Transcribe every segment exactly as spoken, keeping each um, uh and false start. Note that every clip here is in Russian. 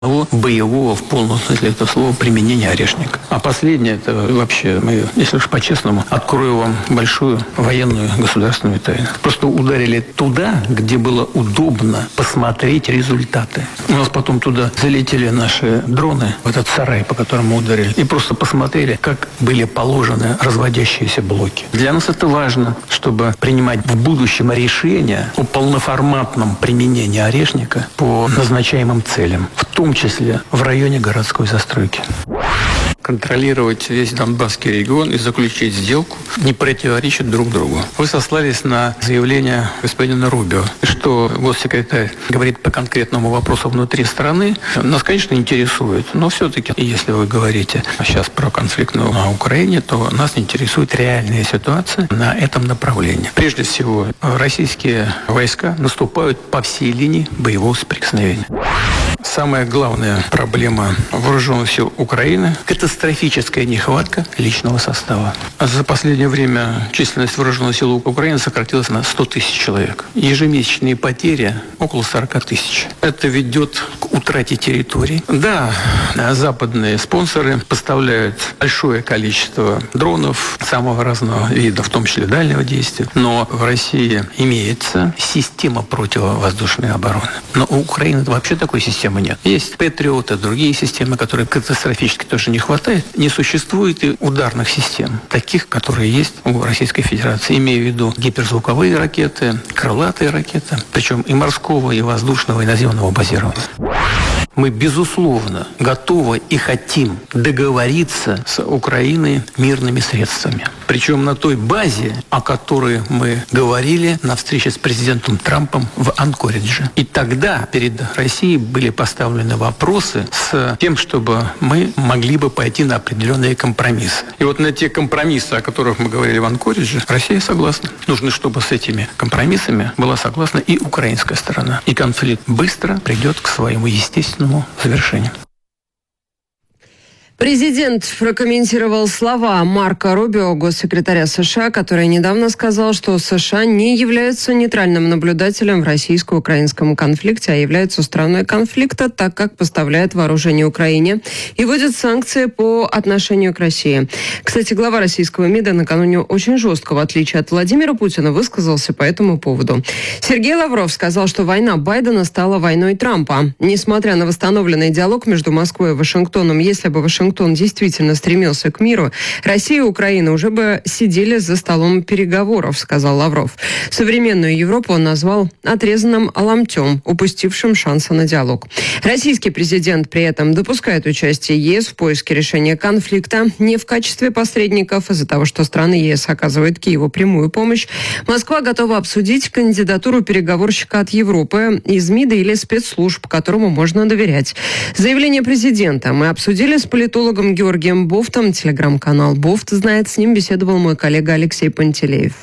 боевого в полном смысле этого слова применения орешника. А последнее, это вообще, мы, если уж по-честному, открою вам большую военную государственную тайну. Просто ударили туда, где было удобно посмотреть результаты. У нас потом туда залетели наши дроны, в этот сарай, по которому ударили, и просто посмотрели, как были положены разводящиеся блоки. Для нас это важно, чтобы принимать в будущем решения о полноформатном применении орешника по назначаемым целям, в том числе в районе городской застройки. Контролировать весь Донбасский регион и заключить сделку не противоречит друг другу. Вы сослались на заявление господина Рубио, что госсекретарь говорит по конкретному вопросу внутри страны. Нас, конечно, интересует, но все-таки, если вы говорите сейчас про конфликт на Украине, то нас интересует реальная ситуация на этом направлении. Прежде всего, российские войска наступают по всей линии боевого соприкосновения. Самая главная проблема вооруженных сил Украины – катастрофическая нехватка личного состава. За последнее время численность вооруженных сил Украины сократилась на сто тысяч человек. Ежемесячные потери около сорок тысяч. Это ведет к утрате территорий. Да, западные спонсоры поставляют большое количество дронов самого разного вида, в том числе дальнего действия. Но в России имеется система противовоздушной обороны. Но у Украины вообще такой системы нет. Есть Патриоты, другие системы, которые катастрофически тоже не хватает. Не существует и ударных систем, таких, которые есть у Российской Федерации. Имею в виду гиперзвуковые ракеты, крылатые ракеты, причем и морского, и воздушного, и наземного базирования. Мы, безусловно, готовы и хотим договориться с Украиной мирными средствами. Причем на той базе, о которой мы говорили на встрече с президентом Трампом в Анкоридже. И тогда перед Россией были поставлены вопросы с тем, чтобы мы могли бы пойти на определенные компромиссы. И вот на те компромиссы, о которых мы говорили в Анкоридже, Россия согласна. Нужно, чтобы с этими компромиссами была согласна и украинская сторона. И конфликт быстро придет к своему естественному завершению. Президент прокомментировал слова Марко Рубио, госсекретаря США, который недавно сказал, что США не являются нейтральным наблюдателем в российско-украинском конфликте, а являются страной конфликта, так как поставляет вооружение Украине и вводит санкции по отношению к России. Кстати, глава российского МИДа накануне очень жестко, в отличие от Владимира Путина, высказался по этому поводу. Сергей Лавров сказал, что война Байдена стала войной Трампа. Несмотря на восстановленный диалог между Москвой и Вашингтоном, если бы Вашингтон он действительно стремился к миру, Россия и Украина уже бы сидели за столом переговоров, сказал Лавров. Современную Европу он назвал отрезанным ломтем, упустившим шанса на диалог. Российский президент при этом допускает участие ЕС в поиске решения конфликта не в качестве посредников из-за того, что страны ЕС оказывают Киеву прямую помощь. Москва готова обсудить кандидатуру переговорщика от Европы из МИДа или спецслужб, которому можно доверять. Заявление президента мы обсудили с политологом Георгием Бофтом, телеграм-канал «Бофт знает». С ним беседовал мой коллега Алексей Пантелеев.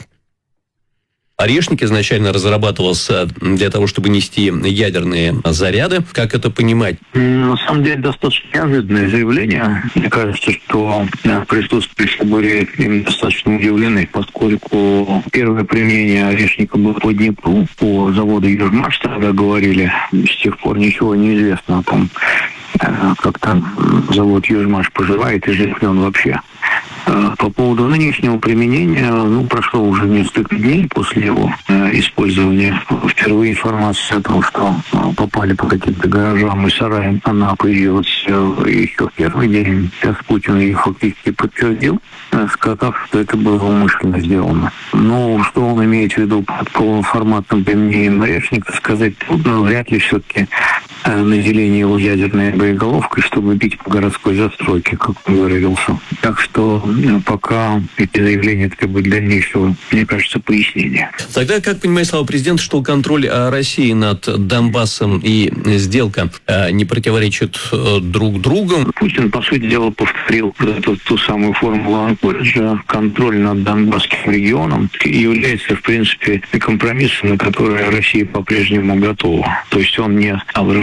Орешник изначально разрабатывался для того, чтобы нести ядерные заряды. Как это понимать? На самом деле, достаточно неожиданное заявление. Мне кажется, что присутствующие были им достаточно удивлены, поскольку первое применение орешника было по Днепру, по заводу «Южмаш», тогда говорили. С тех пор ничего не известно о том, как там завод «Южмаш» поживает и жив ли он вообще. По поводу нынешнего применения, ну, прошло уже несколько дней после его э, использования. Впервые информация о том, что э, попали по каким-то гаражам и сараям, она появилась э, еще в первый день. Сейчас Путин ее фактически подтвердил, э, сказав, что это было умышленно сделано. Но что он имеет в виду под полноформатным применением орешника, сказать трудно. Вряд ли все-таки э, наделение его ядерной боеголовкой, чтобы бить по городской застройке, как он выразился. Так что пока эти заявления требуют дальнейшего, мне кажется, пояснения. Тогда как понимает слова президента, что контроль России над Донбассом и сделка не противоречат друг другу? Путин, по сути дела, повторил эту, ту самую формулу Анкориджа. Контроль над Донбасским регионом является, в принципе, компромиссом, на который Россия по-прежнему готова. То есть он не разрушает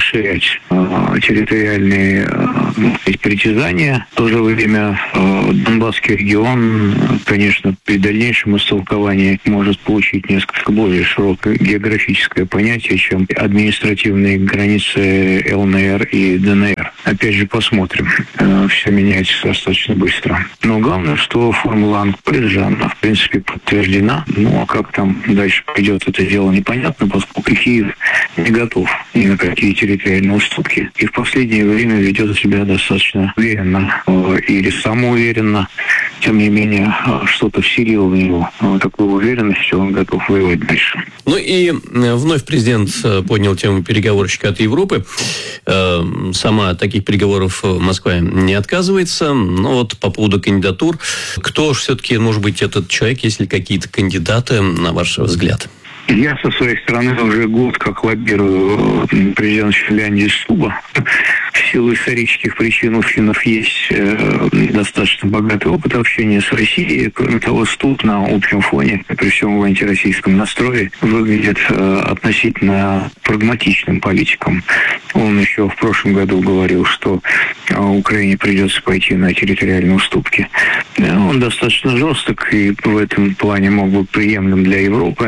расширять э, территориальные э, притязания. В то же время э, Донбасский регион, конечно, при дальнейшем истолковании может получить несколько более широкое географическое понятие, чем административные границы ЛНР и ДНР. Опять же, посмотрим. Э, все меняется достаточно быстро. Но главное, что формула Анкориджа, она, в принципе, подтверждена. Ну, а как там дальше пойдет это дело, непонятно, поскольку Киев не готов ни на какие территориальные уступки. И в последнее время ведет себя достаточно уверенно э, или самоуверенно. Тем не менее, э, что-то вселило в него э, такую уверенность, что он готов воевать дальше. Ну и вновь президент поднял тему переговорщика от Европы. Э, сама от таких переговоров Москва не отказывается. Но вот по поводу кандидатур, кто же все-таки может быть этот человек, если какие-то кандидаты, на ваш взгляд? Я со своей стороны уже год как лоббирую президента Финляндии Стуба. В силу исторических причин у финнов есть э, достаточно богатый опыт общения с Россией. Кроме того, Стуб на общем фоне, при всем его антироссийском настрое, выглядит э, относительно прагматичным политиком. Он еще в прошлом году говорил, что э, Украине придется пойти на территориальные уступки. Э, он достаточно жесток и в этом плане мог быть приемлем для Европы.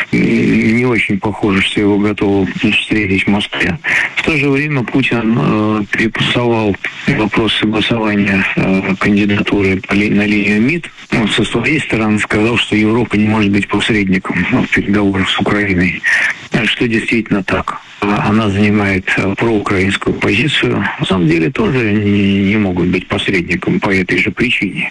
Не очень похоже, что его готовы встретить в Москве. В то же время Путин э, перепасовал вопрос согласования э, кандидатуры на линию МИД. Он со своей стороны сказал, что Европа не может быть посредником в переговорах с Украиной. Что действительно так. Она занимает проукраинскую позицию. На самом деле тоже не, не могут быть посредником по этой же причине.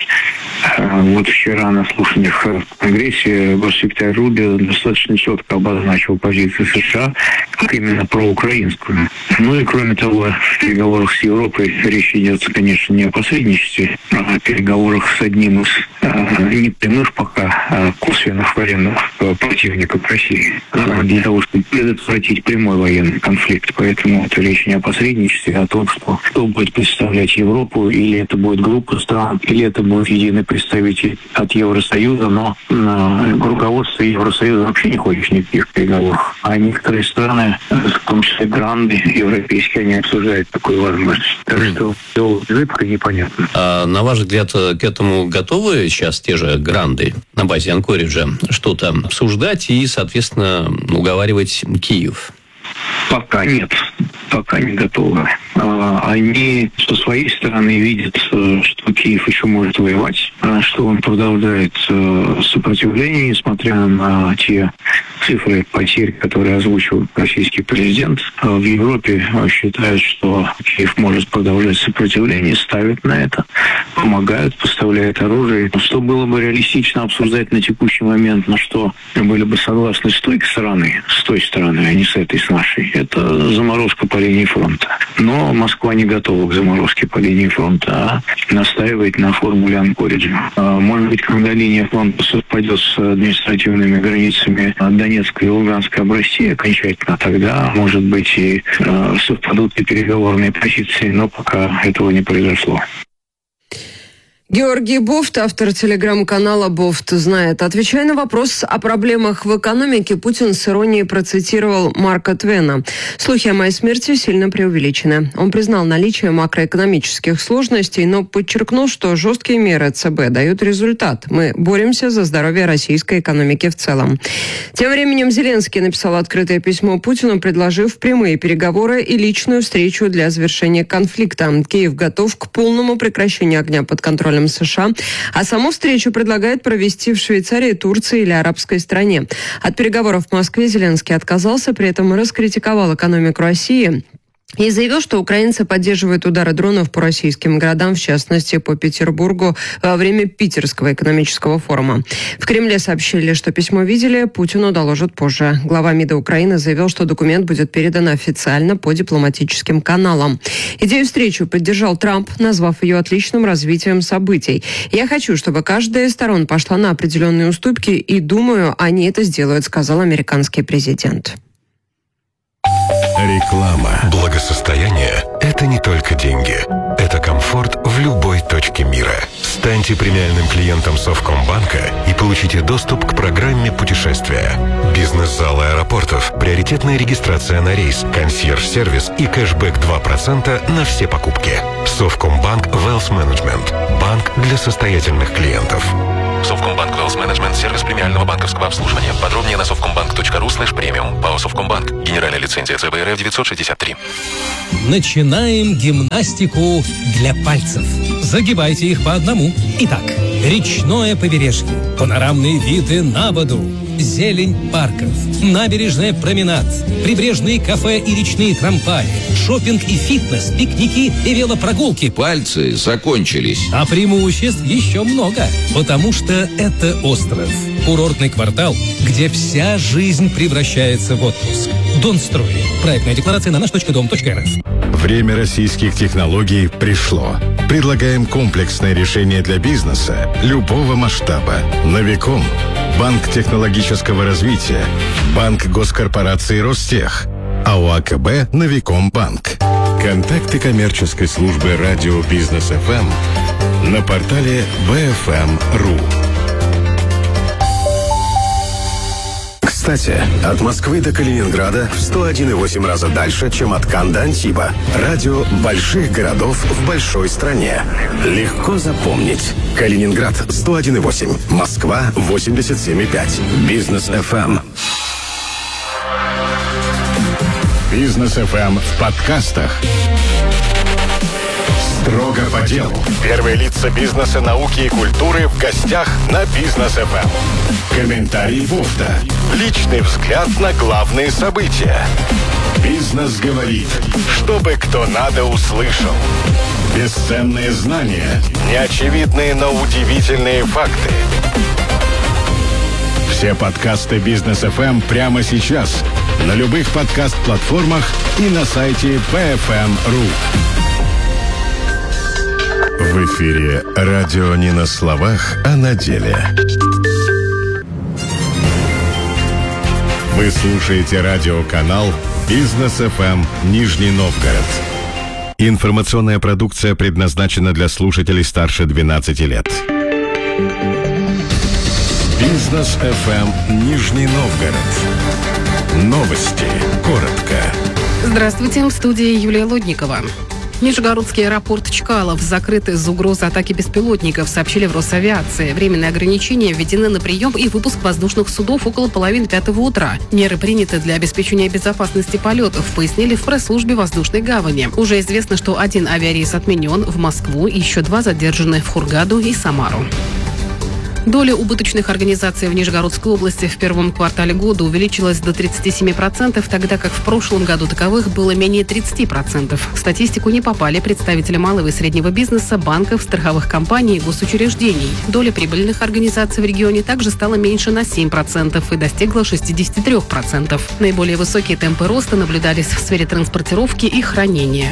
Вот вчера на слушаниях в Конгрессе госсекретарь Рубио достаточно четко обозначил позицию США как именно проукраинскую. Ну и кроме того, в переговорах с Европой речь идет, конечно, не о посредничестве, а о переговорах с одним из не прямых пока, а косвенных военных противников России для того, чтобы предотвратить прямой военный конфликт. Поэтому это речь не о посредничестве, а о том, что кто будет представлять Европу, или это будет группа стран, или это будет единый представитель от Евросоюза, но на руководство Евросоюза вообще не хочет никаких переговоров. А некоторые страны, в том числе гранды европейские, они обсуждают такую возможность. Так что все зыбко и непонятно. А на ваш взгляд, к этому готовы сейчас те же гранды на базе Анкориджа что-то обсуждать и, соответственно, уговаривать Киев? Пока нет. Пока не готовы. Они со своей стороны видят, что Киев еще может воевать, что он продолжает сопротивление, несмотря на те цифры потерь, которые озвучил российский президент. В Европе считают, что Киев может продолжать сопротивление, ставят на это, помогают, поставляют оружие. Что было бы реалистично обсуждать на текущий момент, на что были бы согласны с той стороны, с той стороны, а не с этой, с нашей, это заморозка по линии фронта. Но Москва не готова к заморозке по линии фронта, а настаивает на формуле Анкориджа. Может быть, когда линия фронта совпадет с административными границами Донецкой и Луганской областей окончательно, тогда, может быть, и совпадут и переговорные позиции, но пока этого не произошло. Георгий Бофт, автор телеграм-канала «Бофт знает». Отвечая на вопрос о проблемах в экономике, Путин с иронией процитировал Марка Твена. «Слухи о моей смерти сильно преувеличены». Он признал наличие макроэкономических сложностей, но подчеркнул, что жесткие меры ЦБ дают результат. Мы боремся за здоровье российской экономики в целом. Тем временем Зеленский написал открытое письмо Путину, предложив прямые переговоры и личную встречу для завершения конфликта. Киев готов к полному прекращению огня под контролем США, а саму встречу предлагает провести в Швейцарии, Турции или арабской стране. От переговоров в Москве Зеленский отказался, при этом раскритиковал экономику России и заявил, что украинцы поддерживают удары дронов по российским городам, в частности, по Петербургу, во время Питерского экономического форума. В Кремле сообщили, что письмо видели, Путину доложат позже. Глава МИДа Украины заявил, что документ будет передан официально по дипломатическим каналам. Идею встречи поддержал Трамп, назвав ее отличным развитием событий. «Я хочу, чтобы каждая из сторон пошла на определенные уступки, и думаю, они это сделают», сказал американский президент. Реклама. Благосостояние – это не только деньги. Это комфорт в любой точке мира. Станьте Станьте премиальным клиентом Совкомбанка и получите доступ к программе путешествия. Бизнес-зал аэропортов, приоритетная регистрация на рейс, консьерж-сервис и кэшбэк два процента на все покупки. Совкомбанк Wealth Management. Банк для состоятельных клиентов. Совкомбанк Wealth Management – сервис премиального банковского обслуживания. Подробнее на совкомбанк точка ру слэш премиум. ПАО Совкомбанк. Генеральная лицензия ЦБ РФ девятьсот шестьдесят три. Начинаем гимнастику для пальцев. Загибайте их по одному. Итак, речное побережье, панорамные виды на воду, зелень парков, набережная променад, прибрежные кафе и речные трамваи, шопинг и фитнес, пикники и велопрогулки. Пальцы закончились. А преимуществ еще много, потому что это остров. Курортный квартал, где вся жизнь превращается в отпуск. Донстрой. Проектная декларация на наш точка дом точка эр эф. Время российских технологий пришло. Предлагаем комплексное решение для бизнеса любого масштаба. Новиком. Банк технологического развития. Банк госкорпорации Ростех. АО АКБ «Новиком Банк». Контакты коммерческой службы радио Бизнес эф эм на портале би эф эм точка ру. Кстати, от Москвы до Калининграда в сто один и восемь раза дальше, чем от Кан до Антиба. Радио больших городов в большой стране. Легко запомнить. Калининград сто один и восемь, Москва восемьдесят семь и пять. Бизнес эф эм. Бизнес эф эм в подкастах. Строго по делу. Первые лица бизнеса, науки и культуры в гостях на Бизнес эф эм. Комментарий Бофта. Личный взгляд на главные события. Бизнес говорит. Чтобы кто надо услышал. Бесценные знания. Неочевидные, но удивительные факты. Все подкасты Бизнес эф эм прямо сейчас. На любых подкаст-платформах и на сайте би эф эм точка ру. В эфире радио не на словах, а на деле. Вы слушаете радиоканал Бизнес эф эм Нижний Новгород. Информационная продукция предназначена для слушателей старше двенадцати лет. Бизнес эф эм Нижний Новгород. Новости. Коротко. Здравствуйте, в студии Юлия Лодникова. Нижегородский аэропорт Чкалов закрыт из-за угрозы атаки беспилотников, сообщили в Росавиации. Временные ограничения введены на прием и выпуск воздушных судов около половины пятого утра. Меры приняты для обеспечения безопасности полетов, пояснили в пресс-службе воздушной гавани. Уже известно, что один авиарейс отменен в Москву, и еще два задержаны в Хургаду и Самару. Доля убыточных организаций в Нижегородской области в первом квартале года увеличилась до тридцати семи процентов, тогда как в прошлом году таковых было менее тридцати процентов. В статистику не попали представители малого и среднего бизнеса, банков, страховых компаний и госучреждений. Доля прибыльных организаций в регионе также стала меньше на семь процентов и достигла шестидесяти трёх процентов. Наиболее высокие темпы роста наблюдались в сфере транспортировки и хранения.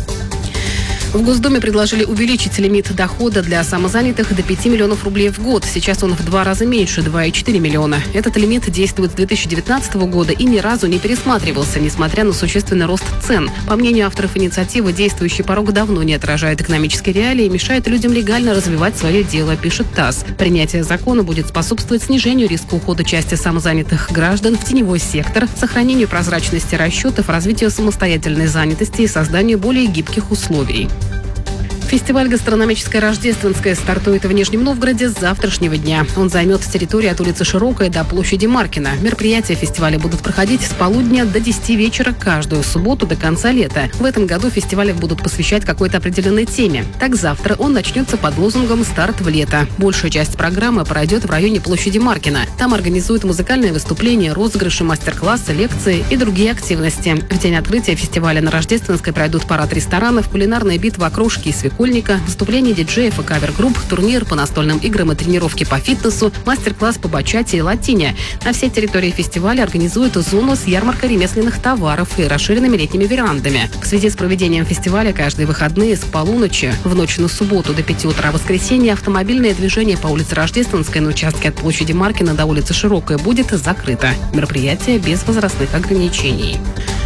В Госдуме предложили увеличить лимит дохода для самозанятых до пяти миллионов рублей в год. Сейчас он в два раза меньше – два и четыре миллиона. Этот лимит действует с две тысячи девятнадцатого года и ни разу не пересматривался, несмотря на существенный рост цен. По мнению авторов инициативы, действующий порог давно не отражает экономические реалии и мешает людям легально развивать свое дело, пишет ТАСС. Принятие закона будет способствовать снижению риска ухода части самозанятых граждан в теневой сектор, сохранению прозрачности расчетов, развитию самостоятельной занятости и созданию более гибких условий. Фестиваль «Гастрономическое Рождественское» стартует в Нижнем Новгороде с завтрашнего дня. Он займет территорию от улицы Широкая до площади Маркина. Мероприятия фестиваля будут проходить с полудня до десяти вечера каждую субботу до конца лета. В этом году фестивали будут посвящать какой-то определенной теме. Так, завтра он начнется под лозунгом «Старт в лето». Большая часть программы пройдет в районе площади Маркина. Там организуют музыкальные выступления, розыгрыши, мастер-классы, лекции и другие активности. В день открытия фестиваля на Рождественской пройдут парад ресторанов, кулинарная битва окрошки и свекольника, выступления диджеев и кавер-групп, турнир по настольным играм и тренировки по фитнесу, мастер-класс по бачате и латине. На всей территории фестиваля организуют зону с ярмаркой ремесленных товаров и расширенными летними верандами. В связи с проведением фестиваля каждые выходные с полуночи в ночь на субботу до пяти утра воскресенья автомобильное движение по улице Рождественской на участке от площади Маркина до улицы Широкая будет закрыто. Мероприятие без возрастных ограничений.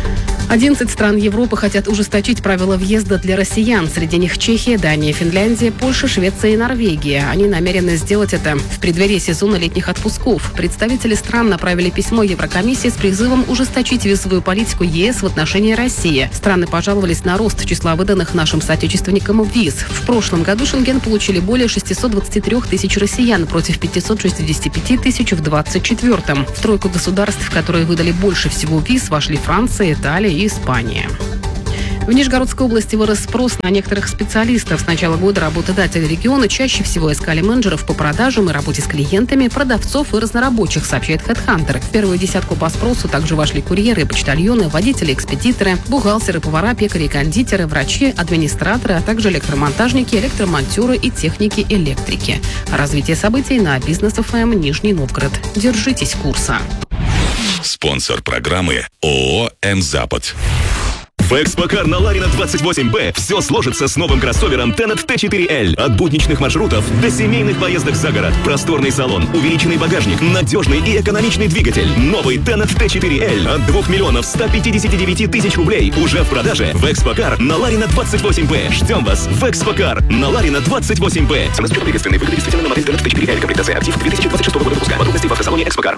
одиннадцать стран Европы хотят ужесточить правила въезда для россиян. Среди них Чехия, Дания, Финляндия, Польша, Швеция и Норвегия. Они намерены сделать это в преддверии сезона летних отпусков. Представители стран направили письмо Еврокомиссии с призывом ужесточить визовую политику ЕС в отношении России. Страны пожаловались на рост числа выданных нашим соотечественникам виз. В прошлом году Шенген получили более шестьсот двадцать три тысяч россиян против пятьсот шестьдесят пять тысяч в двадцать четвёртом. В тройку государств, которые выдали больше всего виз, вошли Франция, Италия и Испания. В Нижегородской области вырос спрос на некоторых специалистов. С начала года работодатели региона чаще всего искали менеджеров по продажам и работе с клиентами, продавцов и разнорабочих, сообщает HeadHunter. В первую десятку по спросу также вошли курьеры и почтальоны, водители, экспедиторы, бухгалтеры, повара, пекари, кондитеры, врачи, администраторы, а также электромонтажники, электромонтёры и техники-электрики. Развитие событий на Бизнес эф эм Нижний Новгород. Держитесь курса. Спонсор программы ООО «М-Запад». В Экспокар на Ларина двадцать восемь бэ все сложится с новым кроссовером Tenet тэ четыре эль. От будничных маршрутов до семейных поездок за город. Просторный салон, увеличенный багажник, надежный и экономичный двигатель. Новый Tenet тэ четыре эль от двух миллионов ста пятидесяти девяти тысяч рублей уже в продаже. В Экспокар на Ларина двадцать восемь бэ. Ждем вас в Экспокар на Ларина двадцать восемь бэ. Цена с учетом приветственной выгоды действительно на модель Tenet тэ четыре эль. Комплектация актив две тысячи двадцать шестого года выпуска. Подробности в автосалоне Экспокар.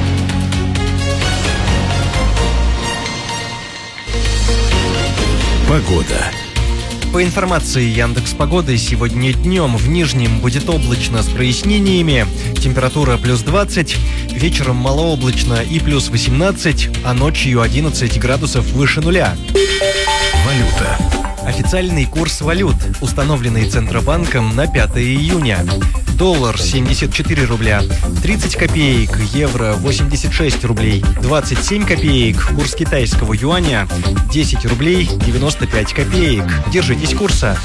Погода. По информации Яндекс.Погоды, сегодня днем в Нижнем будет облачно с прояснениями. Температура плюс двадцать, вечером малооблачно и плюс восемнадцать, а ночью одиннадцать градусов выше нуля. Валюта. Официальный курс валют, установленный Центробанком на пятое июня. Доллар семьдесят четыре рубля, тридцать копеек, евро восемьдесят шесть рублей, двадцать семь копеек, курс китайского юаня десять рублей девяносто пять копеек. Держитесь курса.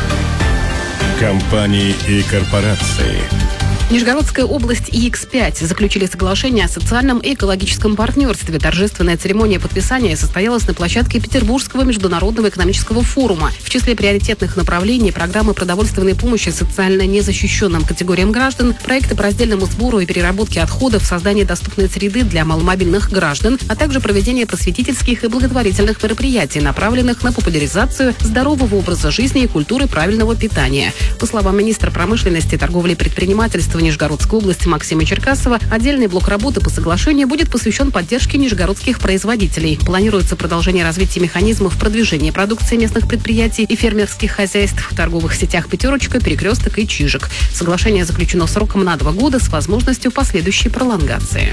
Компании и корпорации. Нижегородская область и икс пять заключили соглашение о социальном и экологическом партнерстве. Торжественная церемония подписания состоялась на площадке Петербургского международного экономического форума. В числе приоритетных направлений программы продовольственной помощи социально незащищенным категориям граждан, проекты по раздельному сбору и переработке отходов, создание доступной среды для маломобильных граждан, а также проведение просветительских и благотворительных мероприятий, направленных на популяризацию здорового образа жизни и культуры правильного питания. По словам министра промышленности, торговли и предпринимательства в Нижегородской области Максима Черкасова, отдельный блок работы по соглашению будет посвящен поддержке нижегородских производителей. Планируется продолжение развития механизмов продвижения продукции местных предприятий и фермерских хозяйств в торговых сетях «Пятерочка», «Перекресток» и «Чижик». Соглашение заключено сроком на два года с возможностью последующей пролонгации.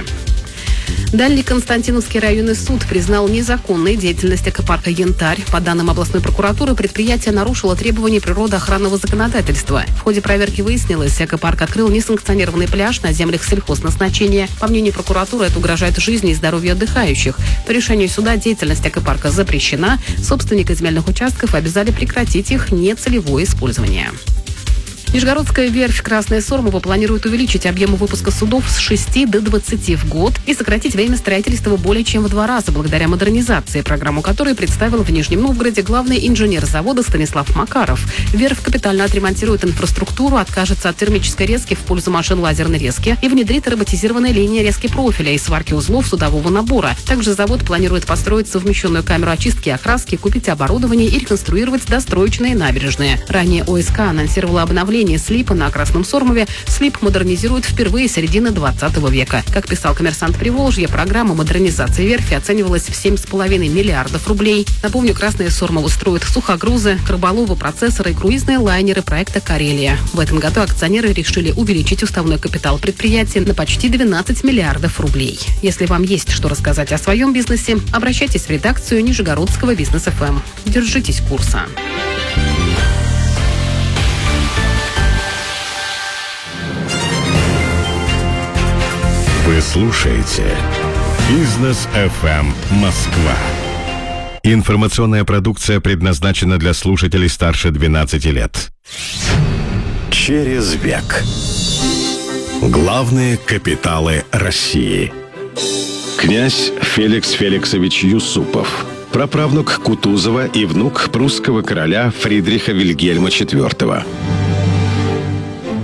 Дальний Константиновский районный суд признал незаконной деятельность экопарка «Янтарь». По данным областной прокуратуры, предприятие нарушило требования природоохранного законодательства. В ходе проверки выяснилось, экопарк открыл несанкционированный пляж на землях сельхозназначения. По мнению прокуратуры, это угрожает жизни и здоровью отдыхающих. По решению суда деятельность экопарка запрещена. Собственники земельных участков обязали прекратить их нецелевое использование. Нижегородская верфь «Красная Сормова» планирует увеличить объемы выпуска судов с шести до двадцати в год и сократить время строительства более чем в два раза благодаря модернизации, программу которой представил в Нижнем Новгороде главный инженер завода Станислав Макаров. Верфь капитально отремонтирует инфраструктуру, откажется от термической резки в пользу машин лазерной резки и внедрит роботизированные линии резки профиля и сварки узлов судового набора. Также завод планирует построить совмещенную камеру очистки и окраски, купить оборудование и реконструировать достроечные набережные. Ранее ОСК анонсировала обновление слипа на Красном Сормове. Слип модернизируют впервые с середины двадцатого века. Как писал «Коммерсант Приволжья», программа модернизации верфи оценивалась в семь с половиной миллиардов рублей. Напомню, Красная Сормова строит сухогрузы, краболовы, процессоры и круизные лайнеры проекта «Карелия». В этом году акционеры решили увеличить уставной капитал предприятия на почти двенадцать миллиардов рублей. Если вам есть что рассказать о своем бизнесе, обращайтесь в редакцию Нижегородского Бизнес эф эм. Держитесь курса. Вы слушаете Бизнес эф эм Москва. Информационная продукция предназначена для слушателей старше двенадцати лет. Через век. Главные капиталы России. Князь Феликс Феликсович Юсупов, праправнук Кутузова и внук прусского короля Фридриха Вильгельма четвёртого.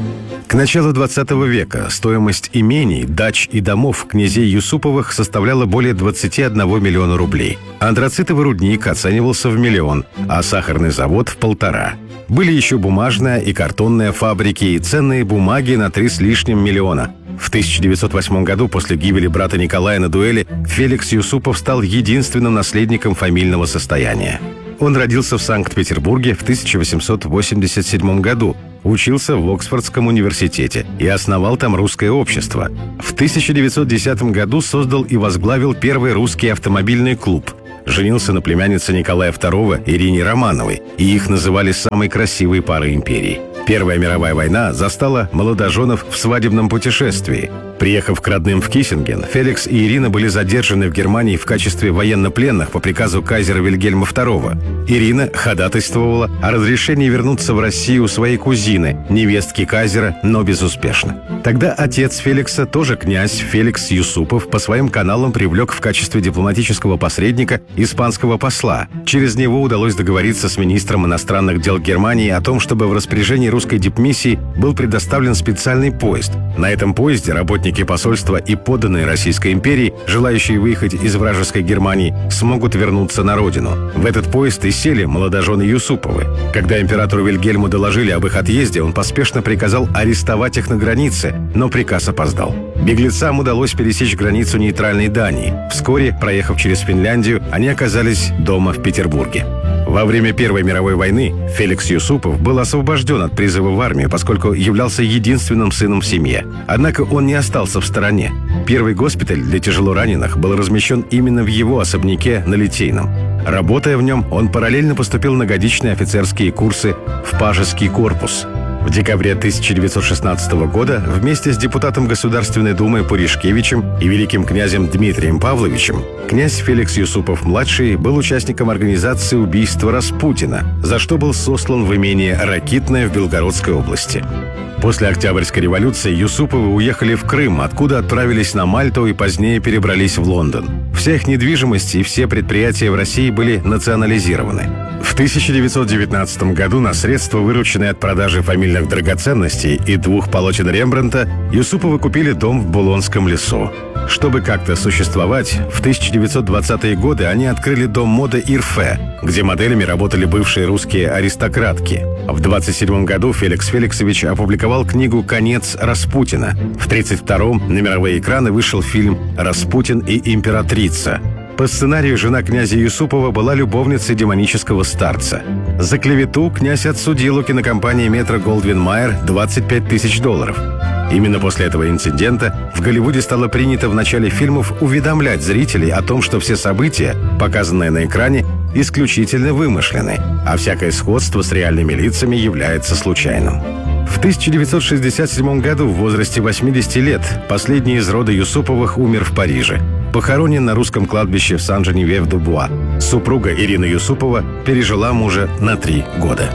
К началу двадцатого века стоимость имений, дач и домов князей Юсуповых составляла более двадцати одного миллиона рублей. Антрацитовый рудник оценивался в миллион, а сахарный завод – в полтора. Были еще бумажная и картонная фабрики и ценные бумаги на три с лишним миллиона. В тысяча девятьсот восьмом году, после гибели брата Николая на дуэли, Феликс Юсупов стал единственным наследником фамильного состояния. Он родился в Санкт-Петербурге в тысяча восемьсот восемьдесят седьмом году, учился в Оксфордском университете и основал там русское общество. В тысяча девятьсот десятом году создал и возглавил первый русский автомобильный клуб. Женился на племяннице Николая второго Ирине Романовой, и их называли самой красивой парой империи. Первая мировая война застала молодоженов в свадебном путешествии. Приехав к родным в Киссинген, Феликс и Ирина были задержаны в Германии в качестве военнопленных по приказу кайзера Вильгельма второго. Ирина ходатайствовала о разрешении вернуться в Россию у своей кузины, невестки кайзера, но безуспешно. Тогда отец Феликса, тоже князь Феликс Юсупов, по своим каналам привлек в качестве дипломатического посредника испанского посла. Через него удалось договориться с министром иностранных дел Германии о том, чтобы в распоряжении русской дипмиссии был предоставлен специальный поезд. На этом поезде работники посольства и подданные Российской империи, желающие выехать из вражеской Германии, смогут вернуться на родину. В этот поезд и сели молодожены Юсуповы. Когда императору Вильгельму доложили об их отъезде, он поспешно приказал арестовать их на границе, но приказ опоздал. Беглецам удалось пересечь границу нейтральной Дании. Вскоре, проехав через Финляндию, они оказались дома в Петербурге. Во время Первой мировой войны Феликс Юсупов был освобожден от призыва в армию, поскольку являлся единственным сыном в семье. Однако он не остался в стороне. Первый госпиталь для тяжелораненых был размещен именно в его особняке на Литейном. Работая в нем, он параллельно поступил на годичные офицерские курсы в Пажеский корпус. В декабре тысяча девятьсот шестнадцатого года вместе с депутатом Государственной Думы Пуришкевичем и великим князем Дмитрием Павловичем князь Феликс Юсупов-младший был участником организации убийства Распутина, за что был сослан в имение Ракитное в Белгородской области. После Октябрьской революции Юсуповы уехали в Крым, откуда отправились на Мальту и позднее перебрались в Лондон. Вся их недвижимость и все предприятия в России были национализированы. В тысяча девятьсот девятнадцатом году на средства, вырученные от продажи фамильных драгоценностей и двух полотен Рембрандта, Юсуповы купили дом в Булонском лесу. Чтобы как-то существовать, в тысяча девятьсот двадцатые годы они открыли дом моды Ирфе, где моделями работали бывшие русские аристократки. В двадцать седьмом году Феликс Феликсович опубликовал книгу «Конец Распутина». В тридцать втором на мировые экраны вышел фильм «Распутин и императрица». По сценарию жена князя Юсупова была любовницей демонического старца. За клевету князь отсудил у кинокомпании «Метро Голдвин Майер» двадцать пять тысяч долларов. Именно после этого инцидента в Голливуде стало принято в начале фильмов уведомлять зрителей о том, что все события, показанные на экране, исключительно вымышлены, а всякое сходство с реальными лицами является случайным. В тысяча девятьсот шестьдесят седьмом году в возрасте восьмидесяти лет последний из рода Юсуповых умер в Париже. Похоронен на русском кладбище в Сан-Женевьев-де-Буа. Супруга Ирина Юсупова пережила мужа на три года.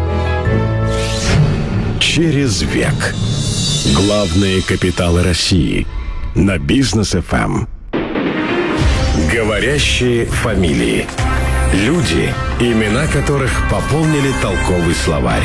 Через век. Главные капиталы России. На Бизнес эф эм. Говорящие фамилии. Люди, имена которых пополнили толковый словарь.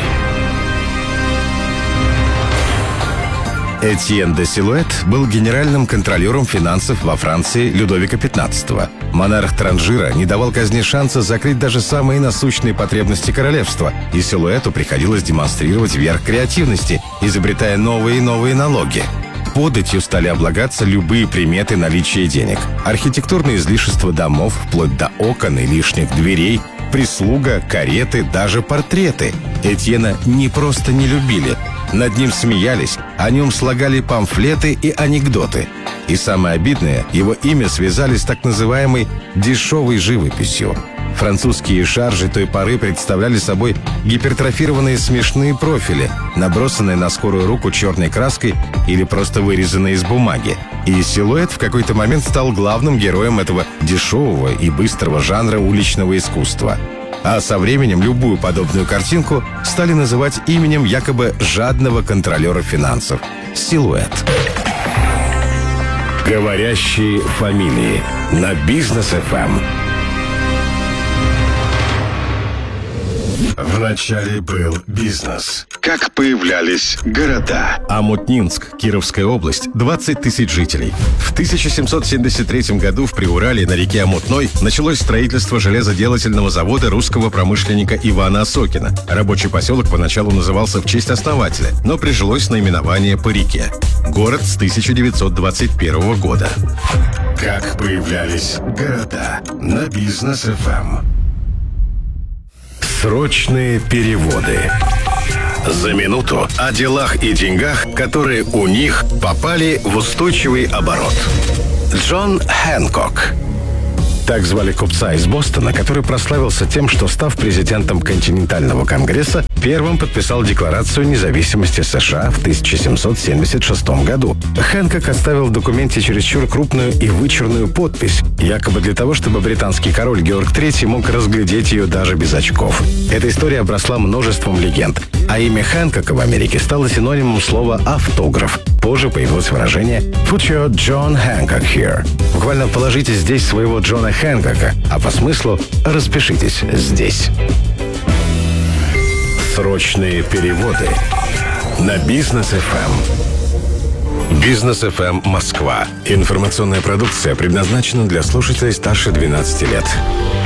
Этьен де Силуэт был генеральным контролером финансов во Франции Людовика пятнадцатого. Монарх Транжира не давал казне шанса закрыть даже самые насущные потребности королевства, и Силуэту приходилось демонстрировать верх креативности, изобретая новые и новые налоги. Податью стали облагаться любые приметы наличия денег. Архитектурные излишества домов, вплоть до окон и лишних дверей, прислуга, кареты, даже портреты. Этьена не просто не любили. Над ним смеялись, о нем слагали памфлеты и анекдоты. И самое обидное, его имя связали с так называемой «дешевой живописью». Французские шаржи той поры представляли собой гипертрофированные смешные профили, набросанные на скорую руку черной краской или просто вырезанные из бумаги. И Силуэт в какой-то момент стал главным героем этого дешевого и быстрого жанра уличного искусства. А со временем любую подобную картинку стали называть именем якобы жадного контролера финансов – Силуэт. Говорящие фамилии на Бизнес эф эм. Вначале был бизнес. Как появлялись города. Омутнинск, Кировская область, двадцать тысяч жителей. В тысяча семьсот семьдесят третьем году в Приурале на реке Омутной началось строительство железоделательного завода русского промышленника Ивана Осокина. Рабочий поселок поначалу назывался в честь основателя, но прижилось наименование по реке. Город с тысяча девятьсот двадцать первого года. Как появлялись города на Бизнес эф эм. Срочные переводы. За минуту о делах и деньгах, которые у них попали в устойчивый оборот. Джон Хэнкок. Так звали купца из Бостона, который прославился тем, что, став президентом континентального конгресса, первым подписал Декларацию независимости США в тысяча семьсот семьдесят шестом году. Хэнкок оставил в документе чересчур крупную и вычурную подпись, якобы для того, чтобы британский король Георг третий мог разглядеть ее даже без очков. Эта история обросла множеством легенд, а имя Хэнкока в Америке стало синонимом слова «автограф». Позже появилось выражение «Put your John Hancock here». Буквально положите здесь своего Джона Хэнкока, а по смыслу распишитесь здесь. Срочные переводы на Бизнес эф эм. Бизнес эф эм Москва. Информационная продукция предназначена для слушателей старше двенадцати лет.